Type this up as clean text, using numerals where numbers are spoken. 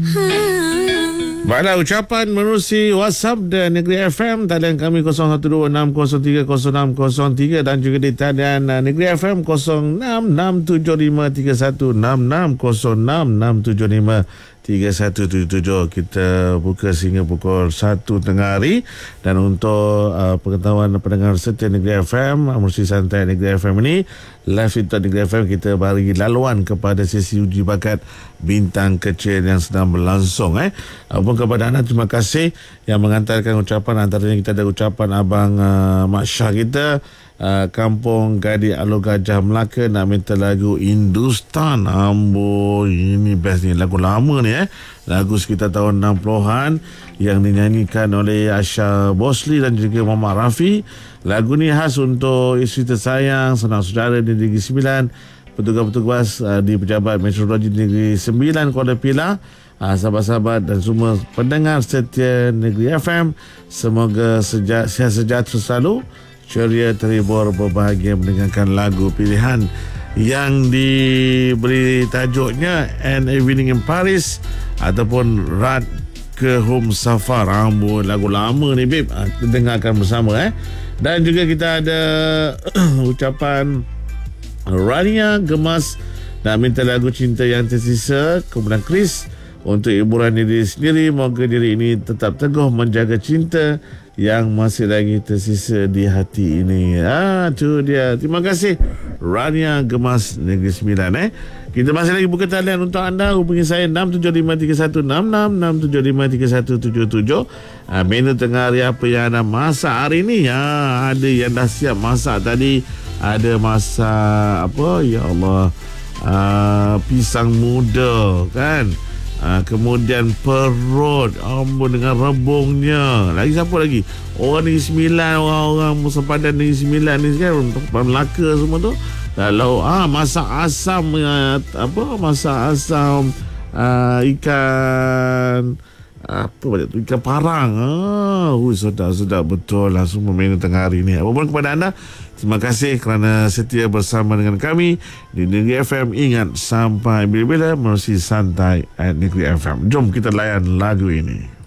Baiklah, ucapan menerusi WhatsApp dan Negeri FM. Talian kami 0126030603 dan juga di talian Negeri FM 066753160606753177. Kita buka sehingga pukul 1 tengah hari. Dan untuk pengetahuan pendengar setia Negeri FM, menerusi santai Negeri FM ini, live itu Negeri FM, kita bagi laluan kepada sesi uji bakat bintang kecil yang sedang berlangsung. Pun kepada anda, terima kasih yang mengantarkan ucapan. Antaranya kita ada ucapan Abang Mak Syah kita, Kampung Gadi Alor Gajah Melaka, nak minta lagu Hindustan. Ini best ni, lagu lama ni lagu sekitar tahun 60-an yang dinyanyikan oleh Asha Bosli dan juga Muhammad Rafi. Lagu ni khas untuk isteri tersayang, sanak saudara di Negeri Sembilan, petugas-petugas di Pejabat Meteorologi Negeri Sembilan Kuala Pilah, sahabat-sahabat dan semua pendengar setia Negeri FM. Semoga sihat sejahtera selalu, ceria, terhibur, berbahagia mendengarkan lagu pilihan yang diberi tajuknya An Evening in Paris ataupun Rad ke Home Safar. Lagu lama ni, babe. Kita dengarkan bersama. Dan juga kita ada ucapan Rania Gemas nak minta lagu Cinta Yang Tersisa, kemudian Chris untuk hiburan diri sendiri. Moga diri ini tetap teguh menjaga cinta yang masih lagi tersisa di hati ini. Tu dia. Terima kasih Rania Gemas Negeri Sembilan. Kita masih lagi buka talian untuk anda. Hubungi saya 6753166, 6753177. Menu tengah hari apa yang anda masak hari ini? Ada yang dah siap masak tadi. Ada masak apa? Ya Allah, pisang muda kan. Kemudian perut dengan rebungnya. Lagi siapa lagi? Orang Negeri Sembilan, orang sempadan Negeri Sembilan ni kan, orang Melaka semua tu. Kalau masak asam, masak asam ikan apa banyak tu, ikan parang. Sedap betul lah semua menu tengah hari ni. Apapun kepada anda, terima kasih kerana setia bersama dengan kami di Negeri FM. Ingat, sampai bila-bila menerusi santai at Negeri FM. Jom kita layan lagu ini.